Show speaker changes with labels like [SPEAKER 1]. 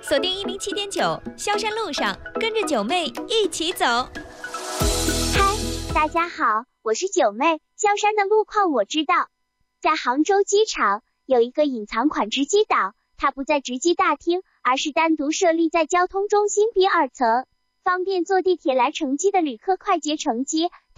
[SPEAKER 1] 锁定107.9，萧山路上跟着九妹一起走。
[SPEAKER 2] 嗨，大家好，我是九妹。萧山的路况我知道，在杭州机场有一个隐藏款值机岛，它不在值机大厅，而是单独设立在交通中心B2层，方便坐地铁来乘机的旅客快捷乘机。